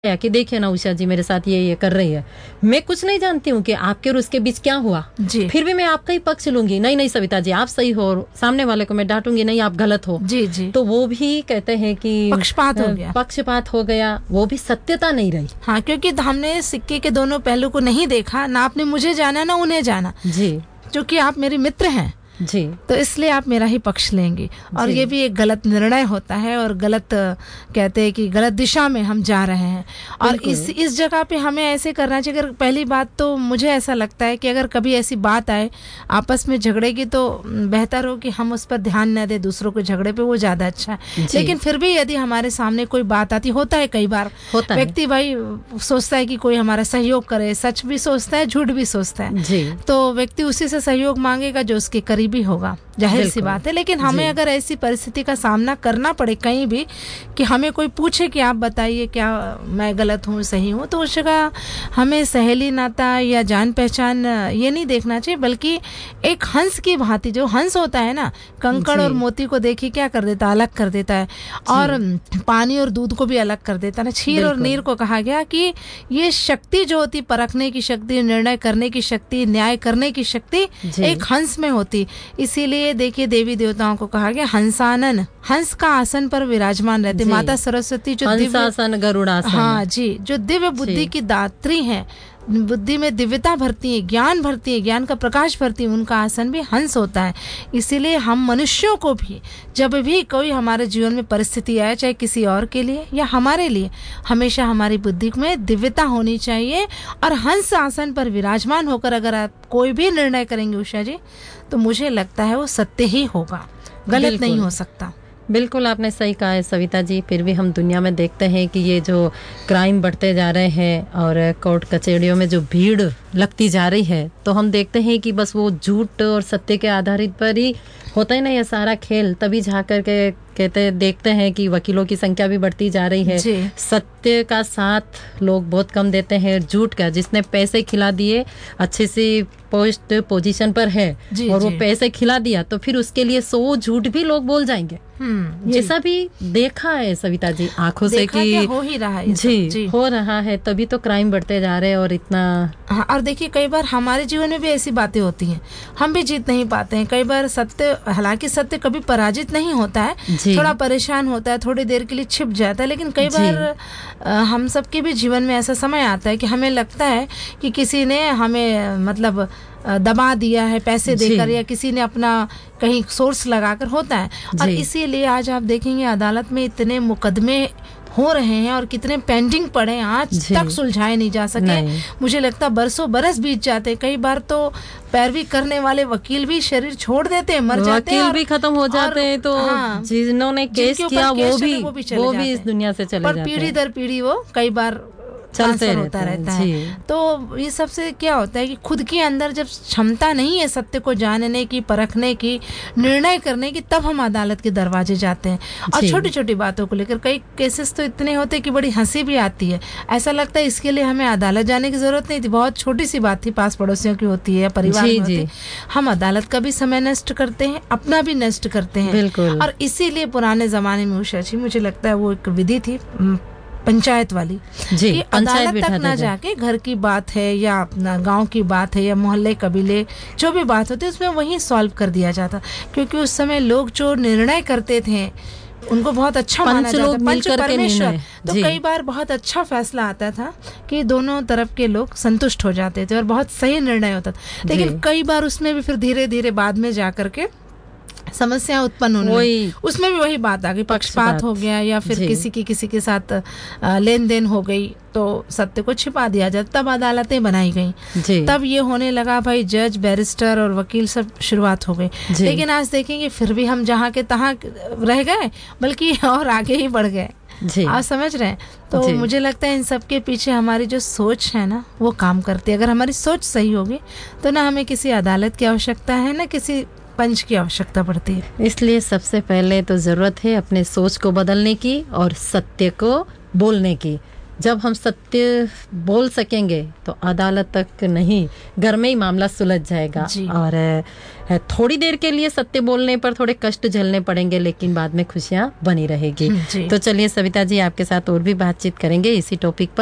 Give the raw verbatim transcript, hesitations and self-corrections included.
कि देखिए ना उषा जी मेरे साथ ये ये कर रही है, मैं कुछ नहीं जानती हूँ कि आपके और उसके बीच क्या हुआ, जी फिर भी मैं आपका ही पक्ष लूंगी, नहीं नहीं सविता जी आप सही हो, और सामने वाले को मैं डांटूंगी नहीं आप गलत हो। जी जी तो वो भी कहते हैं कि पक्षपात हो गया, पक्षपात हो गया, वो भी सत्यता नहीं रही। हाँ, क्योंकि हमने सिक्के के दोनों पहलू को नहीं देखा, ना आपने मुझे जाना ना उन्हें जाना जी, क्योंकि आप मेरे मित्र हैं जी, तो इसलिए आप मेरा ही पक्ष लेंगे, और ये भी एक गलत निर्णय होता है और गलत कहते हैं कि गलत दिशा में हम जा रहे हैं। और इस इस जगह पे हमें ऐसे करना चाहिए। अगर पहली बात तो मुझे ऐसा लगता है कि अगर कभी ऐसी बात आए आपस में झगड़े की तो बेहतर हो कि हम उस पर ध्यान न दें, दूसरों के झगड़े पे, वो ज्यादा अच्छा है। लेकिन फिर भी यदि हमारे सामने कोई बात आती, होता है कई बार व्यक्ति भाई सोचता है कि कोई हमारा सहयोग करे, सच भी सोचता है झूठ भी सोचता है, तो व्यक्ति उसी से सहयोग मांगेगा जो उसके करीब भी होगा, जाहिर सी बात है। लेकिन हमें अगर ऐसी परिस्थिति का सामना करना पड़े कहीं भी कि हमें कोई पूछे कि आप बताइए क्या मैं गलत हूँ सही हूँ, तो उस जगह हमें सहेली नाता या जान पहचान ये नहीं देखना चाहिए, बल्कि एक हंस की भांति, जो हंस होता है ना, कंकड़ और मोती को देखिए क्या कर देता है, अलग कर देता है, और पानी और दूध को भी अलग कर देता है ना। क्षीर और नीर को कहा गया कि ये शक्ति जो होती, परखने की शक्ति, निर्णय करने की शक्ति, न्याय करने की शक्ति एक हंस में होती। इसीलिए देखिए देवी देवताओं को कहा गया हंसानन, हंस का आसन पर विराजमान रहते। माता सरस्वती जो हंसासन गरुड़ासन, हाँ जी, जो दिव्य बुद्धि की दात्री हैं, बुद्धि में दिव्यता भरती है, ज्ञान भरती है, ज्ञान का प्रकाश भरती है, उनका आसन भी हंस होता है। इसीलिए हम मनुष्यों को भी जब भी कोई हमारे जीवन में परिस्थिति आए, चाहे किसी और के लिए या हमारे लिए, हमेशा हमारी बुद्धि में दिव्यता होनी चाहिए, और हंस आसन पर विराजमान होकर अगर आप कोई भी निर्णय करेंगे उषा जी, तो मुझे लगता है वो सत्य ही होगा, गलत नहीं हो सकता। बिल्कुल आपने सही कहा है सविता जी। फिर भी हम दुनिया में देखते हैं कि ये जो क्राइम बढ़ते जा रहे हैं और कोर्ट कचहरियों में जो भीड़ लगती जा रही है, तो हम देखते हैं कि बस वो झूठ और सत्य के आधारित पर ही होता है ना ये सारा खेल। तभी जा कर के कहते देखते हैं कि वकीलों की संख्या भी बढ़ती जा रही है, सत्य का साथ लोग बहुत कम देते हैं, झूठ का, जिसने पैसे खिला दिए, अच्छे से पोस्ट पोजीशन पर है और वो पैसे खिला दिया, तो फिर उसके लिए सौ झूठ भी लोग बोल जाएंगे। ऐसा भी देखा है सविता जी आंखों से कि हो ही रहा है, जी, जी हो रहा है, तभी तो क्राइम बढ़ते जा रहे हैं और इतना। हाँ, और देखिए कई बार हमारे जीवन में भी ऐसी बातें होती हैं, हम भी जीत नहीं पाते हैं। कई बार सत्य, हालांकि सत्य कभी पराजित नहीं होता है, थोड़ा परेशान होता है, थोड़ी देर के लिए छिप जाता है, लेकिन कई बार हम सबके भी जीवन में ऐसा समय आता है कि हमें लगता है कि किसी ने हमें मतलब दबा दिया है पैसे देकर, या किसी ने अपना कहीं सोर्स लगाकर, होता है। और इसीलिए आज आप देखेंगे अदालत में इतने मुकदमे हो रहे हैं और कितने पेंडिंग पड़े हैं, आज तक सुलझाए नहीं जा सके। मुझे लगता है बरसों बरस बीत जाते हैं, कई बार तो पैरवी करने वाले वकील भी शरीर छोड़ देते हैं, मर जाते हैं, वकील भी खत्म हो जाते हैं, तो हाँ, जिन्होंने केस किया वो भी वो भी, वो भी इस दुनिया से चले जाते हैं, पर पीढ़ी दर पीढ़ी वो कई बार चलते होता रहता है। तो ये सबसे क्या होता है कि खुद के अंदर जब क्षमता नहीं है सत्य को जानने की, परखने की, निर्णय करने की, तब हम अदालत के दरवाजे जाते हैं। और छोटी छोटी बातों को लेकर कई केसेस तो इतने होते हैं कि बड़ी हंसी भी आती है। ऐसा लगता है इसके लिए हमें अदालत जाने की जरूरत नहीं थी, बहुत छोटी सी बात थी, पास पड़ोसियों की होती है, परिवार में होती है, हम अदालत का भी समय नष्ट करते हैं, अपना भी नष्ट करते हैं। और इसीलिए पुराने जमाने में उषा जी मुझे लगता है वो एक विधि थी पंचायत वाली, कि अदालत तक ना जाके घर की बात है या अपना गांव की बात है या मोहल्ले कबीले जो भी बात होती है उसमें वहीं सॉल्व कर दिया जाता, क्योंकि उस समय लोग जो निर्णय करते थे उनको बहुत अच्छा माना जाता, पंच परमेश्वर, तो कई बार बहुत अच्छा फैसला आता था कि दोनों तरफ के लोग संतुष्ट हो जाते थे और बहुत सही निर्णय होता था। लेकिन कई बार उसमें भी फिर धीरे धीरे बाद में जाकर के समस्या उत्पन्न होने लगी, उसमें भी वही बात आ गई, पक्षपात हो गया, या फिर किसी की किसी के साथ लेन देन हो गई, तो सत्य को छिपा दिया जाता, तब अदालतें बनाई गई, तब ये होने लगा भाई जज, बैरिस्टर और वकील सब शुरुआत हो गई। लेकिन आज देखेंगे फिर भी हम जहाँ के तहाँ रह गए, बल्कि और आगे ही बढ़ गए, आप समझ रहे हैं। तो मुझे लगता है इन सब के पीछे हमारी जो सोच है ना वो काम करती है। अगर हमारी सोच सही होगी तो ना हमें किसी अदालत की आवश्यकता है, ना किसी पंच की आवश्यकता पड़ती है। इसलिए सबसे पहले तो जरूरत है अपने सोच को बदलने की और सत्य को बोलने की। जब हम सत्य बोल सकेंगे तो अदालत तक नहीं, घर में ही मामला सुलझ जाएगा। और थोड़ी देर के लिए सत्य बोलने पर थोड़े कष्ट झेलने पड़ेंगे, लेकिन बाद में खुशियां बनी रहेगी। तो चलिए सविता जी, आपके साथ और भी बातचीत करेंगे इसी टॉपिक पर।